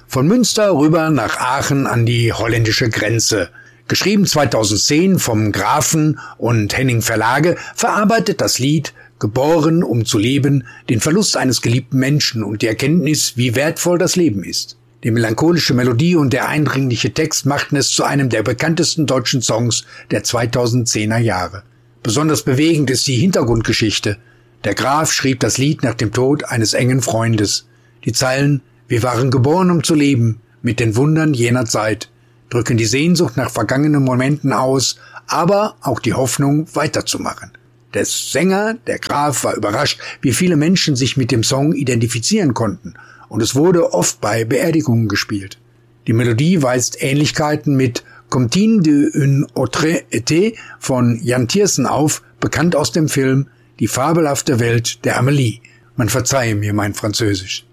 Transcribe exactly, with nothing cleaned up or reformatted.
Von Münster rüber nach Aachen an die holländische Grenze. Geschrieben zweitausendzehn vom Grafen und Henning Verlage, verarbeitet das Lied Geboren, um zu leben, den Verlust eines geliebten Menschen und die Erkenntnis, wie wertvoll das Leben ist. Die melancholische Melodie und der eindringliche Text machten es zu einem der bekanntesten deutschen Songs der zweitausendzehner Jahre. Besonders bewegend ist die Hintergrundgeschichte. Der Graf schrieb das Lied nach dem Tod eines engen Freundes. Die Zeilen »Wir waren geboren, um zu leben, mit den Wundern jener Zeit« drücken die Sehnsucht nach vergangenen Momenten aus, aber auch die Hoffnung, weiterzumachen. Der Sänger, der Graf, war überrascht, wie viele Menschen sich mit dem Song identifizieren konnten, und es wurde oft bei Beerdigungen gespielt. Die Melodie weist Ähnlichkeiten mit Comptine d'un autre été von Jan Tiersen auf, bekannt aus dem Film Die fabelhafte Welt der Amelie. Man verzeihe mir mein Französisch.